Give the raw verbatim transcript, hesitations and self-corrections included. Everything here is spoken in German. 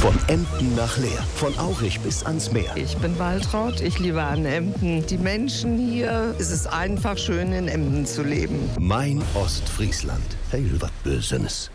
Von Emden nach Leer, von Aurich bis ans Meer. Ich bin Waltraud, ich liebe an Emden. Die Menschen hier, es ist einfach schön in Emden zu leben. Mein Ostfriesland. Heil wat Bösenes.